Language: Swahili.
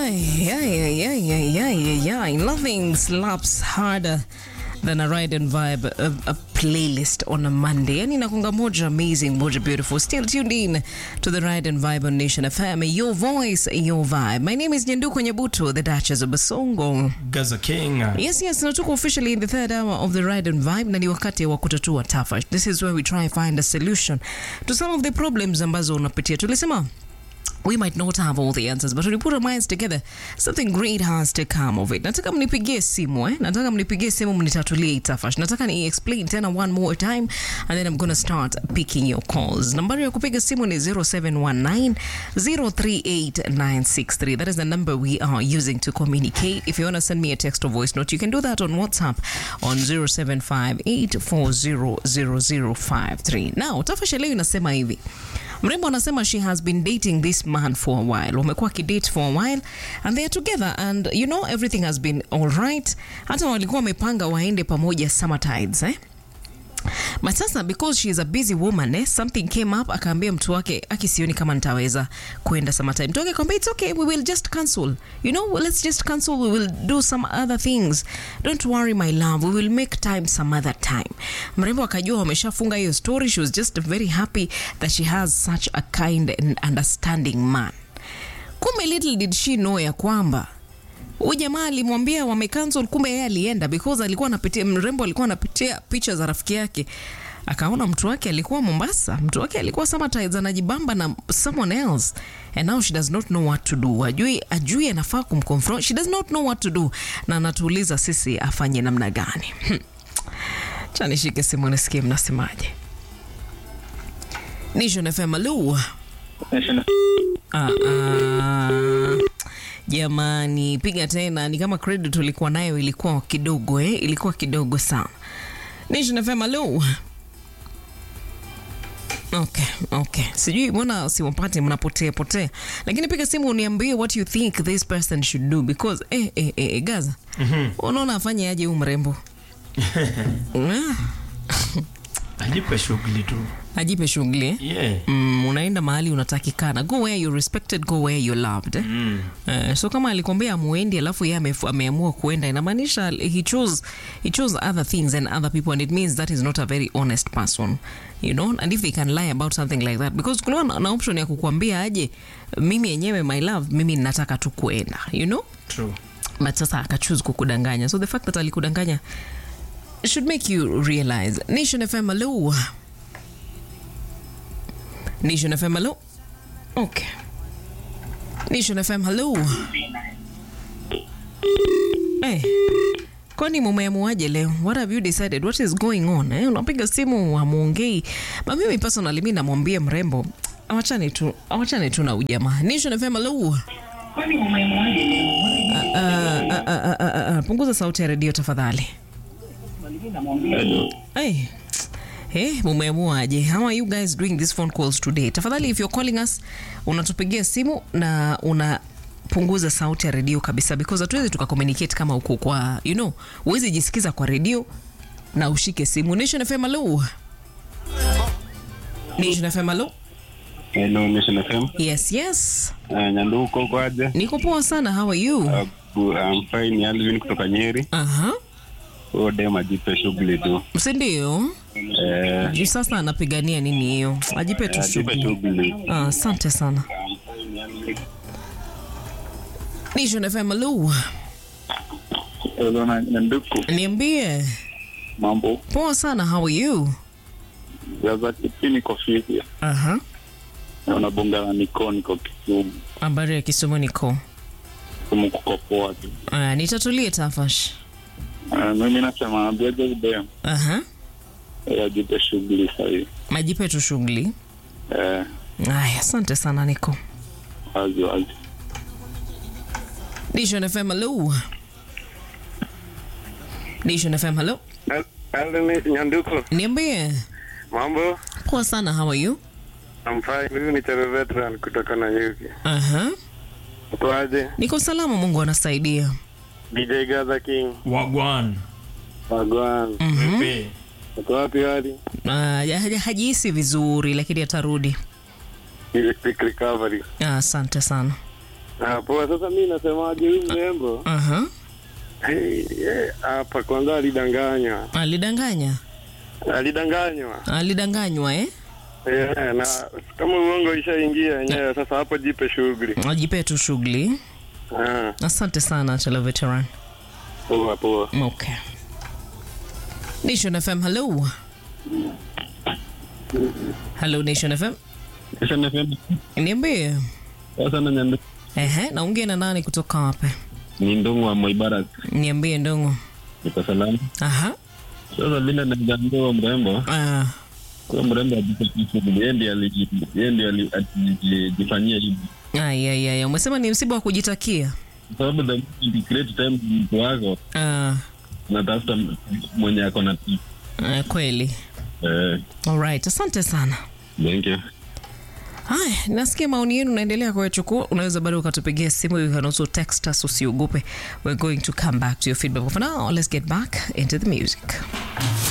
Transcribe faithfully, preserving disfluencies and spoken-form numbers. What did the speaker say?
Ay, ay, ay, ay, ay, ay, ay. Nothing slaps harder than a ride and vibe, a, a playlist on a Monday. Yani nakunga moja amazing, moja beautiful. Still tuned in to the Ride and Vibe on Nation F M. Your voice, your vibe. My name is Nyanduko Nyabuto, the Duchess of Basongo. Gaza King. Yes, yes, natuko officially in the third hour of the Ride and Vibe. Na ni wakati wa kutatua tafash. This is where we try and find a solution to some of the problems ambazo unapitia. Tulisema we might not have all the answers, but when we put our minds together, something great has to come of it. Nataka mnipigie simu, eh? Nataka mnipigie simu mnitatulie itafash. Nataka ni explain tena one more time, and then I'm going to start picking your calls. Nambari ya kupiga simu ni zero seven one nine, zero three eight nine six three. That is the number we are using to communicate. If you want to send me a text or voice note, you can do that on WhatsApp on zero seven five eight four zero zero zero five three. Now, tafash leo inasema hivi. Mrembo anasema she has been dating this man for a while. Wamekuwa kidate for a while and they are together and you know everything has been all right. Hata walikuwa wamepanga waende pamoja summer tides, eh? But sasa because she is a busy woman, eh, something came up, akaambia mtu wake akisioni kama nitaweza kuenda summertime. Mtu wake akamwambia it's okay, we will just cancel. You know, let's just cancel, we will do some other things. Don't worry my love, we will make time some other time. Mrembo akajua wameshafunga hiyo story. She was just very happy that she has such a kind and understanding man. Kumbe little did she know ya kwamba huyu jamaa alimwambia wamecancel, kumbe yeye alienda because alikuwa anapitia, mrembo alikuwa anapitia picha za rafiki yake. Akaona mtu wake alikuwa Mombasa, mtu wake alikuwa summer tides anajibamba na someone else, and now she does not know what to do. Ajui ajui anafaa kumconfront, she does not know what to do, na anatuuliza sisi afanye namna gani. Hmm. Chani shike simu nisikie mnasemaje. Nation F M, hello. Nation Ah ah. Jamani, piga tena, ni kama credit tulikuwa nayo ilikuwa kidogo, eh? Ilikuwa kidogo sana. Nation F M, hello. Okay, okay. Sijui mbona siwapate, mnapotea potea. Lakini piga simu uniambie what you think this person should do because eh eh eh Gaza. Mhm. Unaona afanye aje huyu mrembo? Ajipe shughuli tu. Ajipe shughuli? Yeah. Mm, unaenda mahali unatakikana. Go where you're respected, go where you're loved. Eh? Mm. Uh, so kama alikwambia amuendi alafu yeye ameamua kuenda, inamaanisha he chose he chose other things and other people, and it means that is not a very honest person. You know, and if they can lie about something like that, because kuna na, na option ya kukuambia aje mimi yenyewe my love, mimi nataka tu kuenda, you know? True. But sasa akachoose kukudanganya. So the fact that alikudanganya should make you realize. Nation F M, hello. Nation F M, hello. Okay. Nation F M, hello. Hey. Kwani mumeamuaje leo? What have you decided? What is going on? Eh? Unapiga simu amuongei. But mimi personally mimi namwambia mrembo awachane tu, awachane tu na ujamaa. Nation F M, hello. Kwani mumeamuaje leo? Punguza sauti ya radio tafadhali. Hey. Hey, mumeamuaje? How are you guys doing these phone calls today? Tafadhali if you're calling us, unatupigia simu na una punguza sauti ya radio kabisa because hatuwezi tukakommunicate kama uko kwa, you know, uwezi jisikiza kwa radio na ushike simu. Nation F M, hello. Nation F M, hello. Hello, Nation F M. Yes, yes. Uh, Nyanduko uko aje? Niko poa sana, how are you? Uh, I'm fine, Alvin kutoka Nyeri. Aha. Oh, dema jipe shughuli tu. Msindio? Eh. Uh, sasa anapigania nini hiyo? Ajipe tu shughuli. Ah, asante sana. Nation F M, hello. Hello, Nyanduko. Niambie. Mambo. Poa sana, how are you? Gaza kipini kofia. Aha. Unabonga na niko niko Kisumu. Habari ya Kisumu niko. Kisumu kuko poa tu. Ah, nitatulie tafash. Uh, mimi nasema biaje dem. Aha. Ya jipe shughuli sahi. Majipe tu shughuli. Eh. Ay, asante sana niko. Wazi wazi. Nation F M, hello. Nation F M, hello. Hello, Nyanduko. Niambie. Mambo? Poa sana, how are you? I'm fine. Mimi ni Tele Veteran kutoka Nanyuki. Aha. Uko aje? Niko salama, Mungu anasaidia. D J Gaza King. Wagwan. Wagwan. Mhm. Pepe. Uko wapi hadi? Ah, hajihisi vizuri lakini atarudi. Quick recovery. Ah, asante sana. Ah, poa. Sasa mimi nasemaje huyu mrembo? Aha. Hey, yeah, hapa kwanza alidanganywa. Alidanganya? Alidanganywa. Alidanganywa eh? Yeah, na kama uongo ishaingia yenyewe sasa hapo jipe shughuli. Ajipe tu shughuli. Ah. Asante sana Chela Veteran. Poa poa. Okay. Nation F M, hello. Hello Nation F M. Nation F M. Niambie. Sasa na niambie. Ehe, naongea na nani kutoka wapi? Ni Ndongo wa Moibarak. Niambie Ndongo. Niko salama. Aha. Sasa vile najambo mrembo. Ah. Kwa mrembo ajifanyie yeye ndiye ali alijifanyia hivi. Ai ai ai, umesema ni msiba wa kujitakia. Sababu the great time mtu wako. Ah. Natafuta mwenye ako na Uh, kweli. eh. All right, asante sana. Thank you. Hai, nasikia maoni yenu naendelea kuyachukua. Unaweza bado ukatupigia simu, you can also text us, usiogope. We're going to come back to your feedback. For now, let's get back into the music.